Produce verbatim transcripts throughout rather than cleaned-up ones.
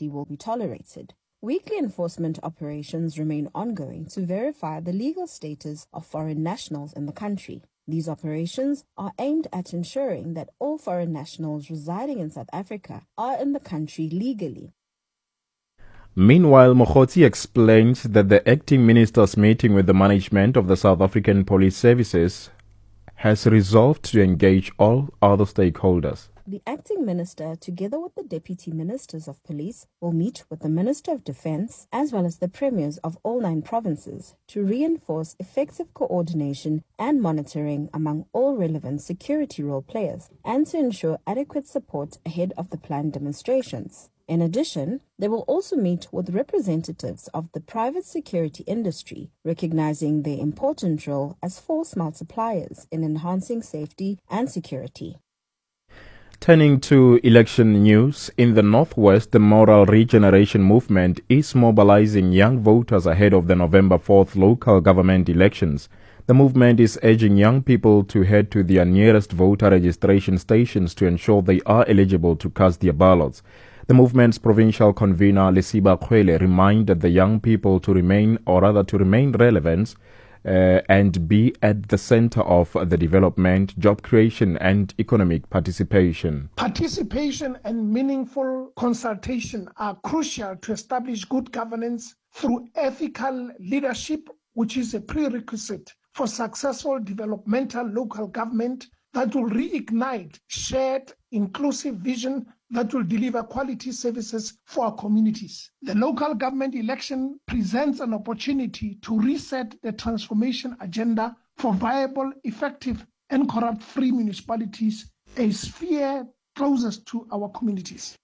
impunity will be tolerated. Weekly enforcement operations remain ongoing to verify the legal status of foreign nationals in the country. These operations are aimed at ensuring that all foreign nationals residing in South Africa are in the country legally. Meanwhile, Mokgotsi explained that the acting minister's meeting with the management of the South African Police Services has resolved to engage all other stakeholders. The acting minister, together with the deputy ministers of police, will meet with the Minister of Defence as well as the premiers of all nine provinces to reinforce effective coordination and monitoring among all relevant security role players and to ensure adequate support ahead of the planned demonstrations. In addition, they will also meet with representatives of the private security industry, recognizing their important role as force multipliers in enhancing safety and security. Turning to election news, in the Northwest, the Moral Regeneration Movement is mobilizing young voters ahead of the November fourth local government elections. The movement is urging young people to head to their nearest voter registration stations to ensure they are eligible to cast their ballots. The movement's provincial convener, Lesiba Khwele, reminded the young people to remain, or rather to remain relevant uh, and be at the center of the development, job creation and economic participation. Participation and meaningful consultation are crucial to establish good governance through ethical leadership, which is a prerequisite for successful developmental local government that will reignite shared inclusive vision that will deliver quality services for our communities. The local government election presents an opportunity to reset the transformation agenda for viable, effective, and corrupt-free municipalities, a sphere closest to our communities.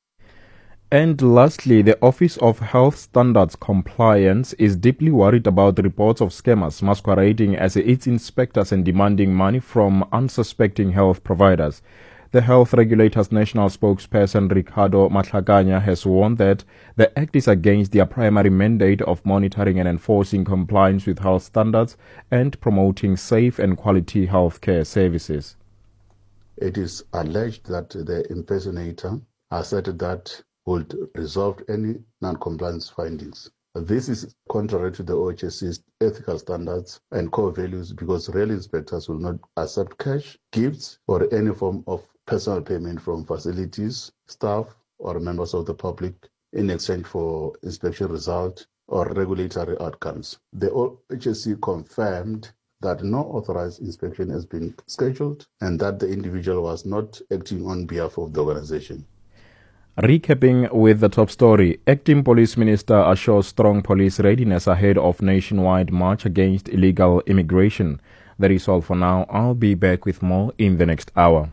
And lastly, the Office of Health Standards Compliance is deeply worried about the reports of scammers masquerading as its inspectors and demanding money from unsuspecting health providers. The health regulator's national spokesperson Ricardo Matlakanya has warned that the act is against their primary mandate of monitoring and enforcing compliance with health standards and promoting safe and quality healthcare services. It is alleged that the impersonator asserted that would resolve any non-compliance findings. This is contrary to the O H S C's ethical standards and core values because real inspectors will not accept cash, gifts, or any form of personal payment from facilities, staff, or members of the public in exchange for inspection results or regulatory outcomes. The O H S C confirmed that no authorized inspection has been scheduled and that the individual was not acting on behalf of the organization. Recapping with the top story, Acting Police Minister assures strong police readiness ahead of nationwide march against illegal immigration. That is all for now. I'll be back with more in the next hour.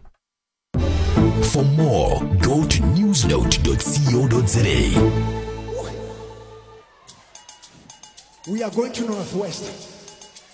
For more, go to newsnote dot co dot za. We are going to Northwest.